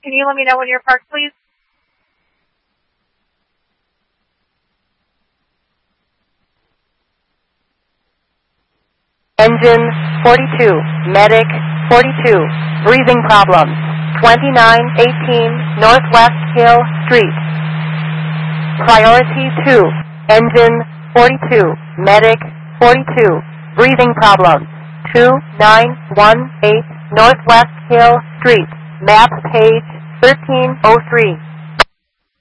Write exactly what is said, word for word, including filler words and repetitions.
Can you let me know when you're parked, please? Engine forty-two, medic forty-two, breathing problems, twenty-nine eighteen Northwest Hill Street. Priority two, engine forty-two, medic forty-two, breathing problems, two nine one eight Northwest Hill Street, map page thirteen oh three.